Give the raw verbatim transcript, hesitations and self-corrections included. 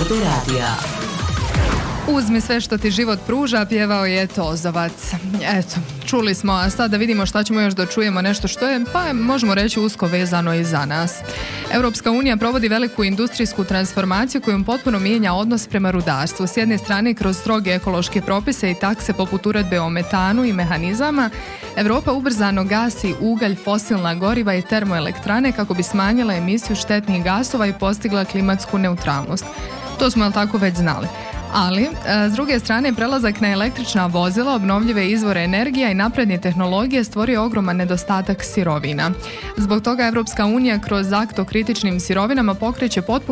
R T radija. Uzmi sve što ti život pruža, pjevao je Tozovac. Eto, čuli smo, a sad da vidimo šta ćemo još da čujemo, nešto što je, pa možemo reći, usko vezano i za nas. Europska unija provodi veliku industrijsku transformaciju kojom potpuno mijenja odnos prema rudarstvu. S jedne strane, kroz stroge ekološke propise i takse poput uredbe o metanu i mehanizama, Europa ubrzano gasi ugalj, fosilna goriva i termoelektrane kako bi smanjila emisiju štetnih gasova i postigla klimatsku neutralnost. To smo, jel tako, već znali. Ali, s druge strane, prelazak na električna vozila, obnovljive izvore energije i napredne tehnologije stvorio ogroman nedostatak sirovina. Zbog toga Europska unija kroz akt o kritičnim sirovinama pokreće potpuno